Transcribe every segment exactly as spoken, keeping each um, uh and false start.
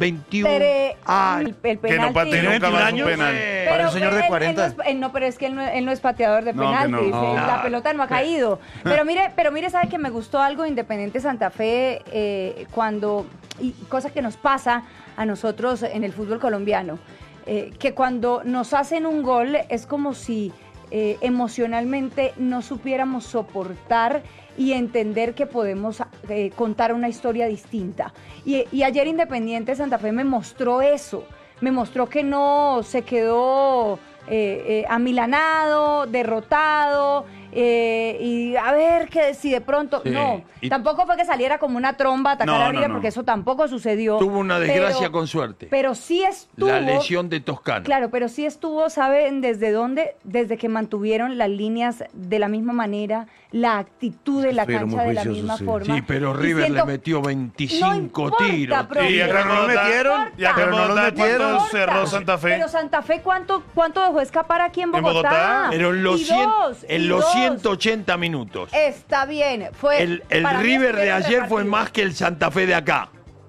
veintiuno. Pero, Ay, el, el que no patee nunca más un penal. Pero, Para un señor de él- cuarenta. Él no, es, él no, pero es que él no, él no es pateador de No, que penaltis. no. eh, No. La pelota no ha caído. Pero mire, pero mire, sabe que me gustó algo de Independiente Santa Fe eh, cuando, y cosa que nos pasa a nosotros en el fútbol colombiano, eh, que cuando nos hacen un gol es como si eh, emocionalmente no supiéramos soportar y entender que podemos eh, contar una historia distinta. Y, y ayer Independiente Santa Fe me mostró eso, me mostró que no se quedó eh, eh, amilanado, derrotado, eh, y a ver que si de pronto, Sí. no, Y- tampoco fue que saliera como una tromba a atacar No, a no, River, no. porque eso tampoco sucedió. tuvo una desgracia pero- con suerte. Pero sí estuvo... La lesión de Toscano. Claro, pero sí estuvo, ¿saben desde dónde? Desde que mantuvieron las líneas de la misma manera, la actitud de la estuvieron cancha muy de la juiciosos, misma sí. forma. Sí, pero Y River siento- le metió No veinticinco importa, tiros. profe. Y acá no lo importa. metieron. Y acá Pero no en los Bogotá, metieron. ¿cuánto No cerró importa. Santa Fe? Pero Santa Fe, ¿cuánto, cuánto dejó escapar aquí en ¿En Bogotá? Bogotá? Pero en los, Y cien- dos, en y los dos. ciento ochenta minutos. Está bien. Fue, El, el para mí River de estuvieron ayer fue repartidos. más que el Santa Fe de acá.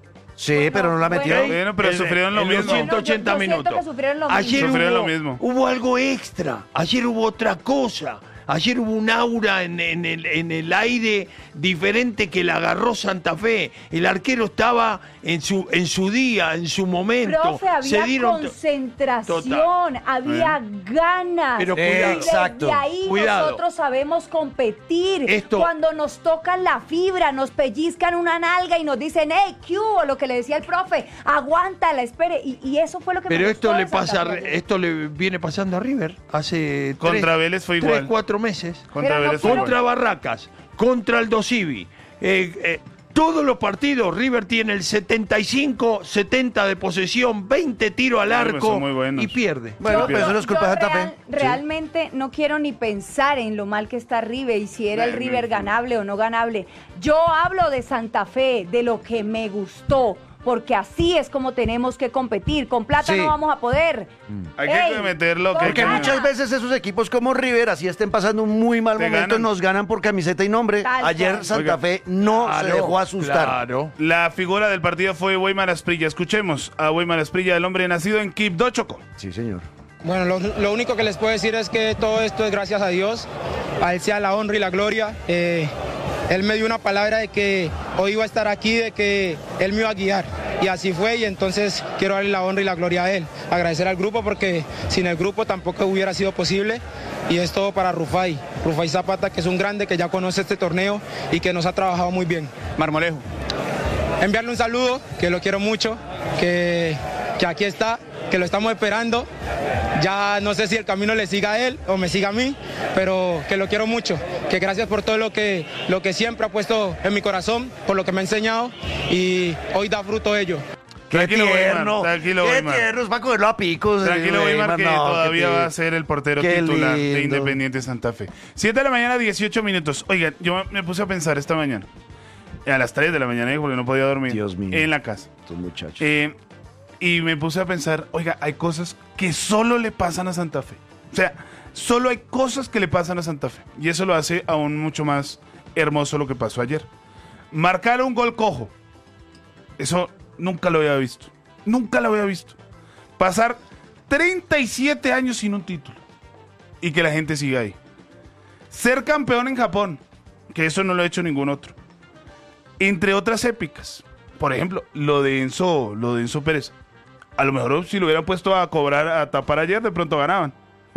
Sí, pero no la bueno. metió. Bueno, pero El- sufrieron lo en los mismo. ciento ochenta Yo- yo siento minutos. que sufrieron lo Ayer mismo. Sufrieron hubo, lo mismo. hubo algo extra. Ayer hubo otra cosa. Ayer hubo un aura en, en el, en el aire diferente que la agarró Santa Fe. El arquero estaba en su, en su día, en su momento. Profe, había Se dieron to- concentración, Total. había ganas. Pero Y cuidado. Exacto. desde ahí Cuidado. nosotros sabemos competir. Esto- Cuando nos tocan la fibra, nos pellizcan una nalga y nos dicen, hey, ¿qué hubo? Lo que le decía el profe, aguántala, espere. Y, y eso fue lo que Pero me esto gustó le de Santa pasa, a Fe Ri- ayer. esto le viene pasando a River hace Contra tres, Vélez fue tres, igual. cuatro meses. Contra Pero no Vélez fue fueron- Contra igual. Barracas, contra el Dosivi. Eh, eh, todos los partidos, River tiene el setenta y cinco, setenta de posesión, veinte tiros al Sí, pues arco son muy buenos. y pierde. Bueno, Yo- pero eso yo- no es culpa yo de Santa real- Fe. Sí. Realmente no quiero ni pensar en lo mal que está River y si era el Bueno, River sí. ganable o no ganable. Yo hablo de Santa Fe, de lo que me gustó, porque así es como tenemos que competir. Con plata Sí. no vamos a poder. Hay que Ey, meterlo, que con hay que Porque gana. muchas veces esos equipos como River, así estén pasando un muy mal Te momento, ganan. nos ganan por camiseta y nombre. Tal Ayer cual. Santa Oiga. Fe no se Claro, dejó asustar. Claro. La figura del partido fue Weimar Asprilla. Escuchemos a Weimar Asprilla, el hombre nacido en Quibdó, Chocó. Sí, señor. Bueno, lo, lo único que les puedo decir es que todo esto es gracias a Dios. A Él sea la honra y la gloria. Eh, él me dio una palabra de que hoy iba a estar aquí, de que Él me iba a guiar. Y así fue, y entonces quiero darle la honra y la gloria a Él. Agradecer al grupo porque sin el grupo tampoco hubiera sido posible. Y es todo para Rufai. Rufai Zapata, que es un grande que ya conoce este torneo y que nos ha trabajado muy bien. Marmolejo. Enviarle un saludo, que lo quiero mucho, que, que aquí está, que lo estamos esperando. Ya no sé si el camino le siga a él o me siga a mí, pero que lo quiero mucho, que gracias por todo lo que, lo que siempre ha puesto en mi corazón, por lo que me ha enseñado y hoy da fruto ello. Qué Tranquilo, tierno. Weimar, tranquilo, Qué Weimar. tierno, es para cogerlo a picos. eh, Tranquilo, Weimar, que no, todavía qué va te- a ser el portero Qué titular de lindo. Independiente Santa Fe. siete de la mañana, dieciocho minutos. Oigan, yo me puse a pensar esta mañana, a las tres de la mañana, porque no podía dormir, Dios mío. en la casa. Estos muchachos. Eh, y me puse a pensar, oiga, hay cosas que solo le pasan a Santa Fe. O sea, solo hay cosas que le pasan a Santa Fe. Y eso lo hace aún mucho más hermoso lo que pasó ayer. Marcar un gol cojo. Eso nunca lo había visto. Nunca lo había visto. Pasar treinta y siete años sin un título. Y que la gente siga ahí. Ser campeón en Japón. Que eso no lo ha hecho ningún otro. Entre otras épicas. Por ejemplo, lo de Enzo, lo de Enzo Pérez. A lo mejor si lo hubieran puesto a cobrar, a tapar ayer, de pronto ganaban.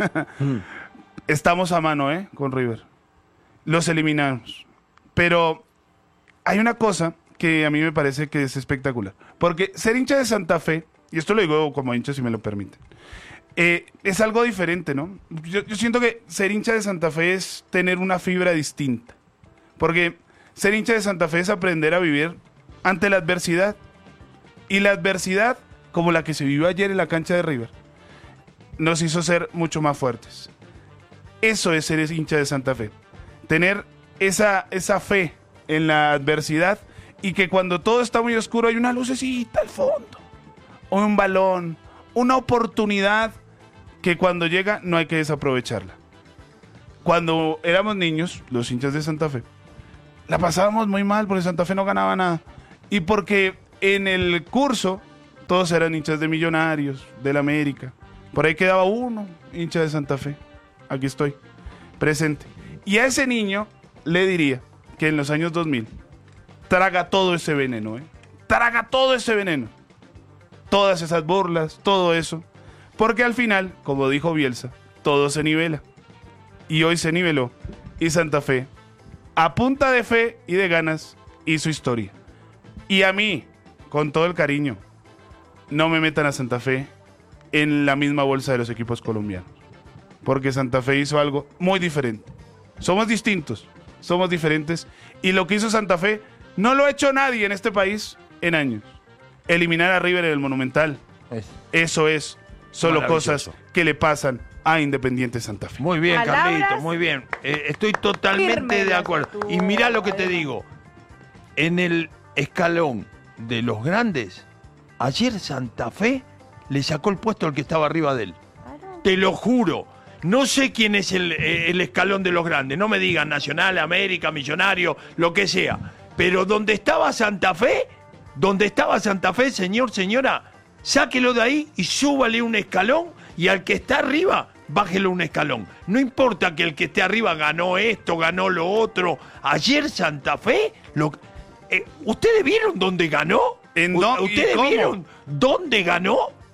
Estamos a mano, ¿eh? Con River. Los eliminamos. Pero hay una cosa que a mí me parece que es espectacular. Porque ser hincha de Santa Fe, y esto lo digo como hincha si me lo permiten, eh, es algo diferente, ¿no? Yo, yo siento que ser hincha de Santa Fe es tener una fibra distinta. Porque ser hincha de Santa Fe es aprender a vivir ante la adversidad. Y la adversidad, como la que se vivió ayer en la cancha de River, nos hizo ser mucho más fuertes. Eso es ser hincha de Santa Fe. Tener esa, esa fe en la adversidad y que cuando todo está muy oscuro hay una lucecita al fondo. O un balón, una oportunidad que cuando llega no hay que desaprovecharla. Cuando éramos niños, los hinchas de Santa Fe, la pasábamos muy mal porque Santa Fe no ganaba nada. Y porque en el curso todos eran hinchas de Millonarios, del América. Por ahí quedaba uno, hincha de Santa Fe. Aquí estoy, presente. Y a ese niño le diría que en los años dos mil traga todo ese veneno, ¿eh? Traga todo ese veneno. Todas esas burlas, todo eso. Porque al final, como dijo Bielsa, todo se nivela. Y hoy se niveló. Y Santa Fe, a punta de fe y de ganas, hizo historia. Y a mí, con todo el cariño, no me metan a Santa Fe en la misma bolsa de los equipos colombianos. Porque Santa Fe hizo algo muy diferente. Somos distintos, somos diferentes. Y lo que hizo Santa Fe no lo ha hecho nadie en este país en años. Eliminar a River en el Monumental. Es Eso es solo maravilloso. cosas que le pasan a Independiente Santa Fe. Muy bien, Palabras Carlito, muy bien. Eh, estoy totalmente firmes de las acuerdo. que tuvo Y mirá lo que te Además. digo. En el escalón de los grandes, ayer Santa Fe le sacó el puesto al que estaba arriba de él. Te lo juro. No sé quién es el, eh, el escalón de los grandes. No me digan Nacional, América, Millonario, lo que sea. Pero donde estaba Santa Fe, donde estaba Santa Fe, señor, señora, sáquelo de ahí y súbale un escalón, y al que está arriba, bájelo un escalón. No importa que el que esté arriba ganó esto, ganó lo otro. Ayer Santa Fe, lo, eh, ¿ustedes vieron dónde ganó? ¿En U- dó- y ¿Ustedes cómo? vieron dónde ganó?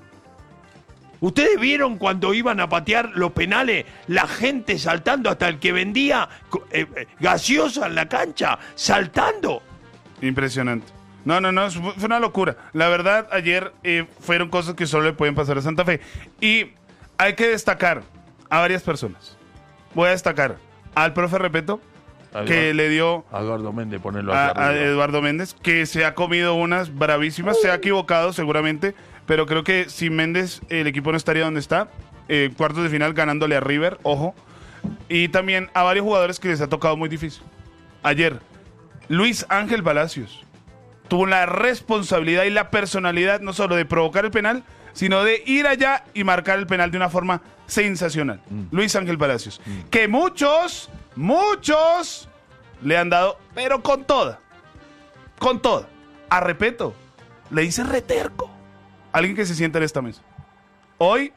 ¿Ustedes vieron cuando iban a patear los penales, la gente saltando, hasta el que vendía eh, eh, gaseosa en la cancha, saltando? Impresionante. No, no, no, fue fue una locura. La verdad, ayer eh, fueron cosas que solo le pueden pasar a Santa Fe. Y hay que destacar a varias personas. Voy a destacar al profe Repeto, que le dio A Eduardo Méndez, ponerlo a, hacia a arriba. Eduardo Méndez, que se ha comido unas bravísimas, se ha equivocado seguramente, pero creo que sin Méndez el equipo no estaría donde está. Eh, cuartos de final ganándole a River, ojo. Y también a varios jugadores que les ha tocado muy difícil. Ayer, Luis Ángel Palacios tuvo la responsabilidad y la personalidad no solo de provocar el penal, sino de ir allá y marcar el penal de una forma sensacional. Luis Ángel Palacios. Que muchos, muchos le han dado, pero con toda, con toda. A Repeto, le dice reterco. Alguien que se sienta en esta mesa. Hoy,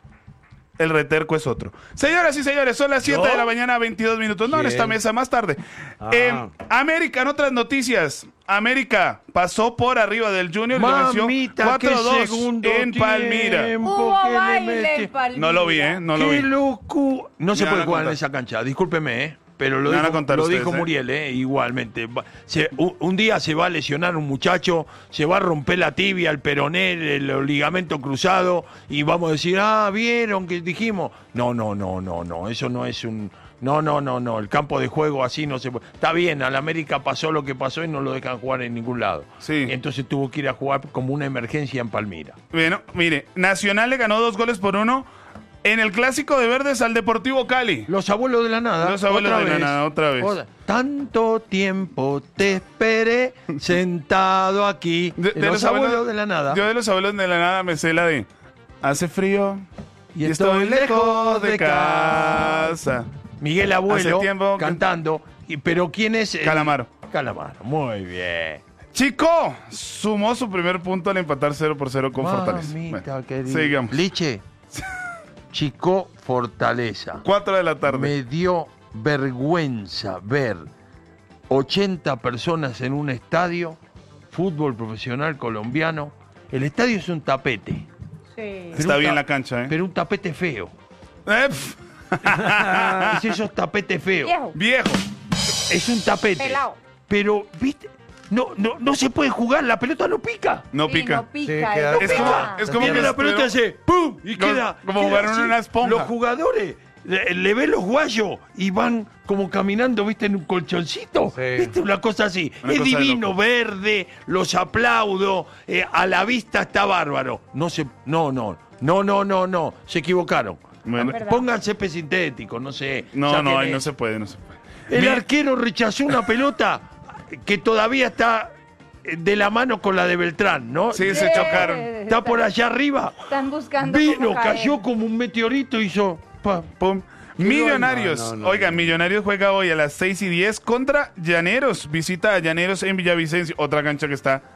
el reterco es otro. Señoras y señores, son las siete ¿Yo? de la mañana, veintidós minutos. No, en ¿Quién? esta mesa, más tarde. Ah. Eh, América, en otras noticias. América pasó por arriba del Junior y lo venció Mamita, qué cuatro dos segundo en Palmira. tiempo Hubo que le baile mete. en Palmira. No lo vi, ¿eh? No lo ¡Qué vi. locura! No se Me puede van a jugar en contar. esa cancha, discúlpeme, ¿eh? Pero lo Me van a dijo, contar lo ustedes, dijo ¿eh? Muriel, ¿eh? Igualmente. Va- se- un, un día se va a lesionar un muchacho, se va a romper la tibia, el peroné, el, el ligamento cruzado, y vamos a decir, ah, ¿vieron que dijimos? No, no, no, no, no, eso no es un... No, no, no, no, el campo de juego así no se puede. Está bien, al América pasó lo que pasó y no lo dejan jugar en ningún lado. Sí. Entonces tuvo que ir a jugar como una emergencia en Palmira. Bueno, mire, Nacional le ganó dos goles por uno en el Clásico de Verdes al Deportivo Cali. Los abuelos de la nada. Los abuelos otra de la vez. nada, otra vez. Otra- Tanto tiempo te esperé sentado aquí. De, los, abuelos, de la nada. Yo de los abuelos de la nada me sé la de hace frío Y y estoy lejos de casa. Miguel Abuelo Hace tiempo que- cantando. Y, pero ¿quién es? el- Calamaro. Calamaro. Muy bien. Chico sumó su primer punto al empatar cero por cero con Fortaleza. Mamita Bueno, querida. sigamos. Liche. Chico Fortaleza. Cuatro de la tarde. Me dio vergüenza ver ochenta personas en un estadio, fútbol profesional colombiano. El estadio es un tapete. Sí. Pero Está un bien ta- la cancha, ¿eh? Pero un tapete feo. Eh, pf, Es esos tapetes feos. Viejo, viejo. Es un tapete. pelado. Pero, ¿viste? No, no, no se puede jugar, la pelota no pica. No Sí, pica. no pica. Sí, es queda- no Es como- pica. es como Viene que la pelota y estuvieron- hace ¡pum! Y Como- queda. como queda jugaron así. una esponja. Los jugadores le, le ven los guayos y van como caminando, ¿viste? En un colchoncito. Sí. ¿Viste? Una cosa así. Una es cosa de divino, loco. verde, los aplaudo. eh, a la vista está bárbaro. No se. No, no. No, no, no, no. Se equivocaron. Bueno. verdad. Pongan césped sintético, no sé. No, saquen no, ahí el- no se puede, no se puede. El Mi- arquero rechazó una pelota que todavía está de la mano con la de Beltrán, ¿no? Sí, se Eh, chocaron. Está por allá arriba. Están buscando Vino, cómo caer. cayó como un meteorito, hizo. pa. Pum. Millonarios. No, no, no. Oigan, Millonarios juega hoy a las seis y diez contra Llaneros. Visita a Llaneros en Villavicencio. Otra cancha que está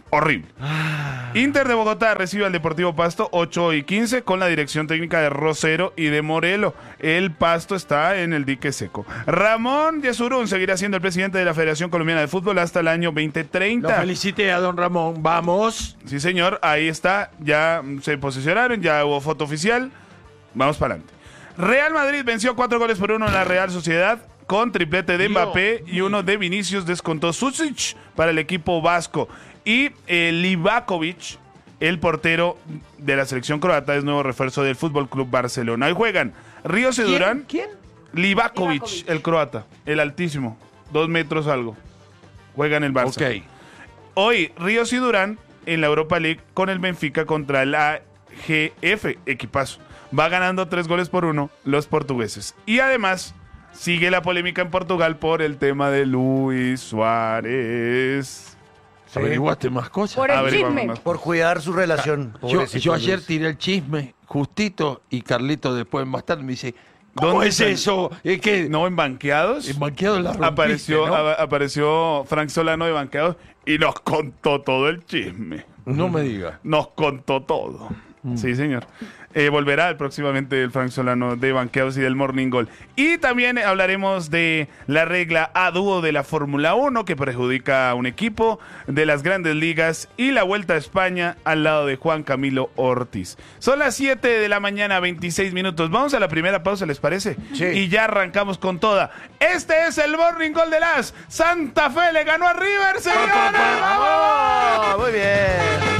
horrible. Inter de Bogotá recibe al Deportivo Pasto ocho y quince con la dirección técnica de Rosero y de Morelo. El Pasto está en el dique seco. Ramón Yesurún seguirá siendo el presidente de la Federación Colombiana de Fútbol hasta el año veinte treinta. Lo felicité a don Ramón. Vamos. Sí, señor, ahí está. Ya se posicionaron, ya hubo foto oficial. Vamos para adelante. Real Madrid venció cuatro goles por uno en la Real Sociedad con triplete de Mbappé y uno de Vinicius. Descontó Susic para el equipo vasco. Y eh, Livakovic, el portero de la selección croata, es nuevo refuerzo del Fútbol Club Barcelona. Hoy juegan Ríos y ¿Quién? Durán. ¿Quién? Livakovic, Livakovic. el croata, el altísimo, dos metros algo. Juega en el Barça. Ok. Hoy Ríos y Durán en la Europa League con el Benfica contra el A G F, equipazo. Va ganando tres goles por uno los portugueses. Y además sigue la polémica en Portugal por el tema de Luis Suárez. ¿Sí? ¿Averiguaste más cosas? Por el Averiguamos chisme. más. Por cuidar su relación. Yo, Pobrecito yo ayer Luis. tiré el chisme justito y Carlito después más tarde me dice, ¿cómo ¿Dónde es están? eso? Es que No, en Banqueados. en Banqueado la rompiste, Apareció, ¿no? a- apareció Frank Solano de Banqueados y nos contó todo el chisme. No me digas. Nos contó todo. Sí, señor. Eh, volverá próximamente el Frank Solano de Banqueados y del Morning Goal. Y también hablaremos de la regla a dúo de la Fórmula uno que perjudica a un equipo de las grandes ligas y la Vuelta a España al lado de Juan Camilo Ortiz. Son las siete de la mañana, veintiséis minutos. Vamos a la primera pausa, ¿les parece? Sí. Y ya arrancamos con toda. Este es el Morning Goal de las Santa Fe. Le ganó a River, señores. ¡Vamos! ¡Ah, muy bien!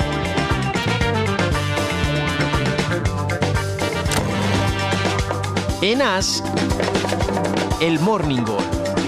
En As, el Morning Goal.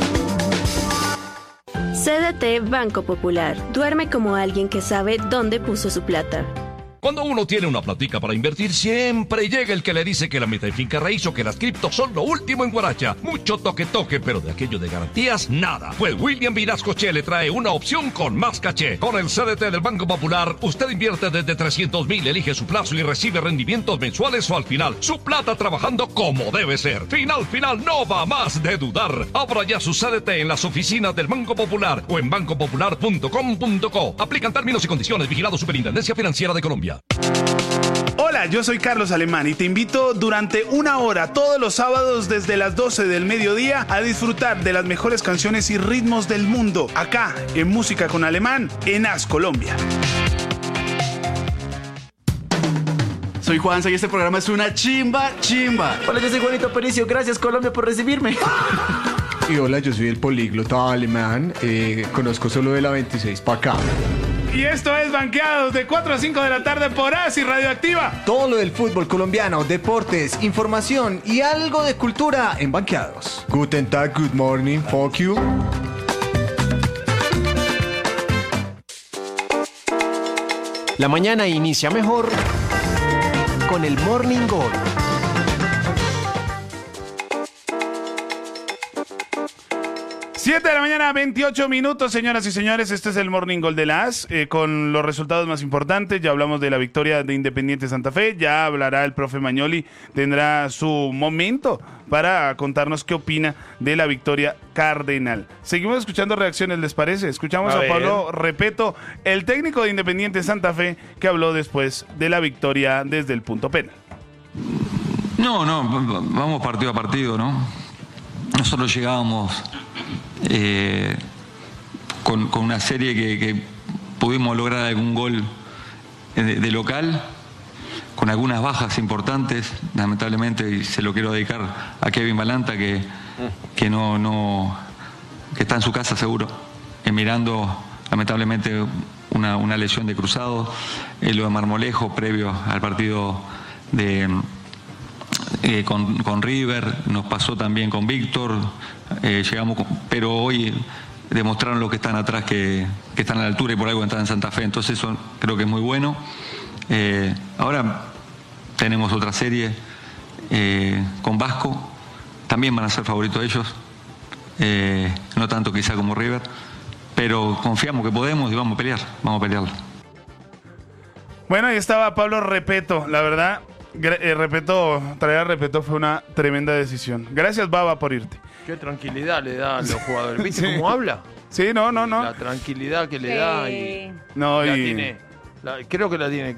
C D T Banco Popular. Duerme como alguien que sabe dónde puso su plata. Cuando uno tiene una platica para invertir, siempre llega el que le dice que la meta de finca raíz o que las criptos son lo último en Guaracha. Mucho toque-toque, pero de aquello de garantías, nada. Pues William Vinascoche le trae una opción con más caché. Con el C D T del Banco Popular, usted invierte desde trescientos mil, elige su plazo y recibe rendimientos mensuales o al final. Su plata trabajando como debe ser. Final, final, no va más de dudar. Abra ya su C D T en las oficinas del Banco Popular o en banco popular punto com punto co. Aplican términos y condiciones. Vigilado Superintendencia Financiera de Colombia. Hola, yo soy Carlos Alemán y te invito durante una hora todos los sábados desde las doce del mediodía a disfrutar de las mejores canciones y ritmos del mundo acá en Música con Alemán en As Colombia. Soy Juanza y este programa es una chimba, chimba. Hola, yo soy Juanito Aparicio. Gracias, Colombia, por recibirme. Y hola, yo soy el políglota alemán. Eh, conozco solo de la veintiséis para acá. Y esto es Banqueados de cuatro a cinco de la tarde por As y Radioactiva. Todo lo del fútbol colombiano, deportes, información y algo de cultura en Banqueados. Guten Tag, good morning, fuck you. La mañana inicia mejor con el Morning Goal. siete de la mañana, veintiocho minutos, señoras y señores. Este es el Morning Goal de la As, eh, con los resultados más importantes. Ya hablamos de la victoria de Independiente Santa Fe. Ya hablará el profe Magnoli. Tendrá su momento para contarnos qué opina de la victoria cardenal. Seguimos escuchando reacciones, ¿les parece? Escuchamos A a, ver. Pablo Repeto, el técnico de Independiente Santa Fe, que habló después de la victoria desde el punto penal. No, no, vamos partido a partido, ¿no? Nosotros llegábamos eh, con, con una serie que, que pudimos lograr algún gol de, de local, con algunas bajas importantes, lamentablemente, y se lo quiero dedicar a Kevin Balanta, que, que no, no, que está en su casa seguro, eh, mirando lamentablemente una, una lesión de cruzado, eh, lo de Marmolejo previo al partido de Eh, con, con River, nos pasó también con Víctor, eh, llegamos con, pero hoy demostraron los que están atrás que, que están a la altura y por algo están en Santa Fe, entonces eso creo que es muy bueno. Eh, ahora tenemos otra serie eh, con Vasco, también van a ser favoritos ellos, eh, no tanto quizá como River, pero confiamos que podemos y vamos a pelear, vamos a pelear. Bueno, ahí estaba Pablo Repeto, la verdad. Eh, Repeto, traer a Repeto fue una tremenda decisión. Gracias, Baba, por irte. Qué tranquilidad le da a los jugadores. ¿Viste cómo habla? Sí, no, no, no. La tranquilidad que le da y No, la y- tiene, la- creo que la tiene